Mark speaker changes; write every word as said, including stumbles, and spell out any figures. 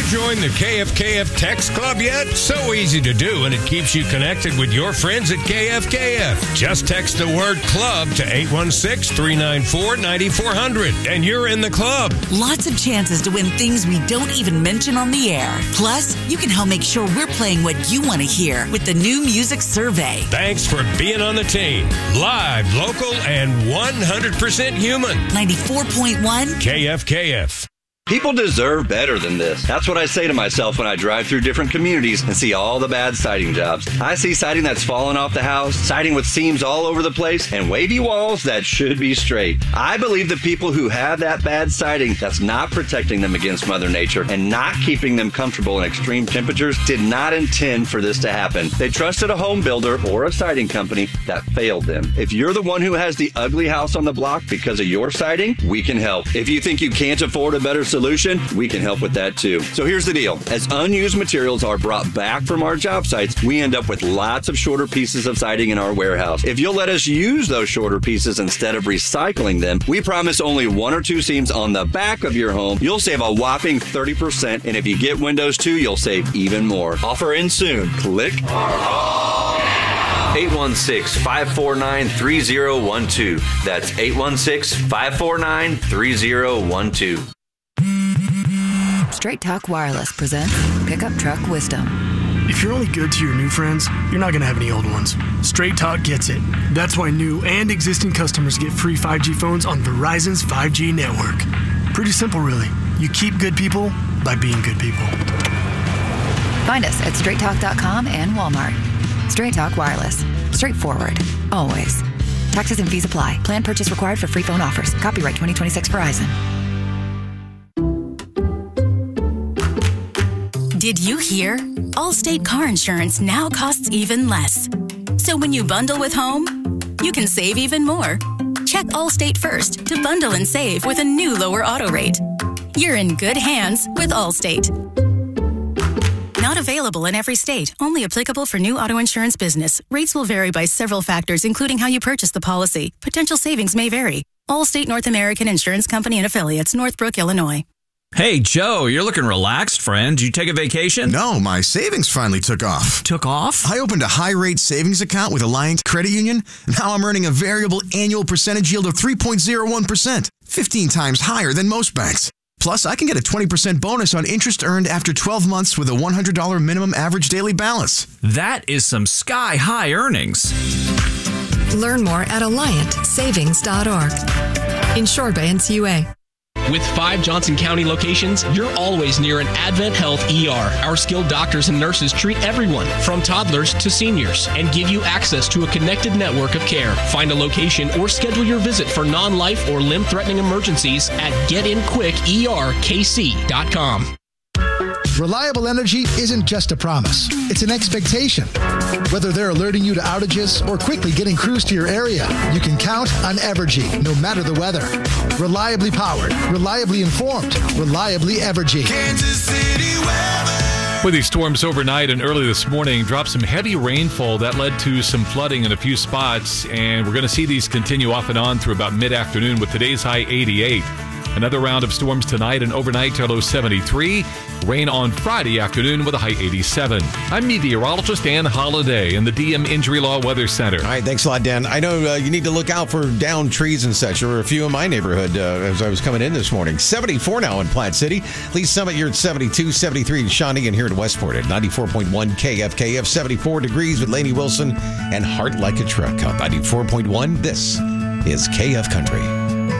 Speaker 1: joined the K F K F Text Club yet? So easy to do, and it keeps you connected with your friends at K F K F. Just text the word club to eight one six, three nine four, nine four zero zero, and you're in the club.
Speaker 2: Lots of chances to win things we don't even mention on the air. Plus, you can help make sure we're playing what you want to hear with the new music survey.
Speaker 1: Thanks for being on the team. Live, local, and one hundred percent human.
Speaker 2: ninety-four point one
Speaker 1: K F K F.
Speaker 3: People deserve better than this. That's what I say to myself when I drive through different communities and see all the bad siding jobs. I see siding that's fallen off the house, siding with seams all over the place, and wavy walls that should be straight. I believe the people who have that bad siding that's not protecting them against Mother Nature and not keeping them comfortable in extreme temperatures did not intend for this to happen. They trusted a home builder or a siding company that failed them. If you're the one who has the ugly house on the block because of your siding, we can help. If you think you can't afford a better solution, Solution, we can help with that too. So here's the deal. As unused materials are brought back from our job sites, we end up with lots of shorter pieces of siding in our warehouse. If you'll let us use those shorter pieces instead of recycling them, we promise only one or two seams on the back of your home. You'll save a whopping thirty percent, and if you get windows too, you'll save even more. Offer in soon. Click. eight one six, five four nine, three zero one two. That's eight one six, five four nine, three zero one two.
Speaker 4: Straight Talk Wireless presents Pickup Truck Wisdom.
Speaker 5: If you're only good to your new friends, you're not going to have any old ones. Straight Talk gets it. That's why new and existing customers get free five G phones on Verizon's five G network. Pretty simple, really. You keep good people by being good people.
Speaker 4: Find us at straight talk dot com and Walmart. Straight Talk Wireless. Straightforward. Always. Taxes and fees apply. Plan purchase required for free phone offers. Copyright twenty twenty-six Verizon.
Speaker 6: Did you hear? Allstate car insurance now costs even less. So when you bundle with home, you can save even more. Check Allstate first to bundle and save with a new lower auto rate. You're in good hands with Allstate. Not available in every state. Only applicable for new auto insurance business. Rates will vary by several factors, including how you purchase the policy. Potential savings may vary. Allstate North American Insurance Company and Affiliates, Northbrook, Illinois.
Speaker 7: Hey, Joe, you're looking relaxed, friend. Did you take a vacation?
Speaker 8: No, my savings finally took off.
Speaker 7: Took off?
Speaker 8: I opened a high-rate savings account with Alliant Credit Union. Now I'm earning a variable annual percentage yield of three point zero one percent, fifteen times higher than most banks. Plus, I can get a twenty percent bonus on interest earned after twelve months with a one hundred dollars minimum average daily balance.
Speaker 7: That is some sky-high earnings.
Speaker 9: Learn more at alliant savings dot org. Insured by N C U A.
Speaker 10: With five Johnson County locations, you're always near an Advent Health E R. Our skilled doctors and nurses treat everyone, from toddlers to seniors, and give you access to a connected network of care. Find a location or schedule your visit for non-life or limb-threatening emergencies at get in quick E R K C dot com.
Speaker 11: Reliable energy isn't just a promise. It's an expectation. Whether they're alerting you to outages or quickly getting crews to your area, you can count on Evergy, no matter the weather. Reliably powered, reliably informed, reliably Evergy.
Speaker 12: Kansas City weather.
Speaker 13: With these storms overnight and early this morning, dropped some heavy rainfall that led to some flooding in a few spots, and we're going to see these continue off and on through about mid-afternoon with today's high eighty-eight. Another round of storms tonight and overnight to a low seventy-three. Rain on Friday afternoon with a high eighty-seven. I'm meteorologist Dan Holliday in the D M Injury Law Weather Center.
Speaker 14: All right, thanks a lot, Dan. I know uh, you need to look out for downed trees and such. There were a few in my neighborhood uh, as I was coming in this morning. seventy-four now in Platte City. Lee Summit, you're at seventy-two, seventy-three in Shawnee, and here in Westport at ninety-four point one K F K F. seventy-four degrees with Lainey Wilson and Heart Like a Truck on ninety-four point one. This is K F Country.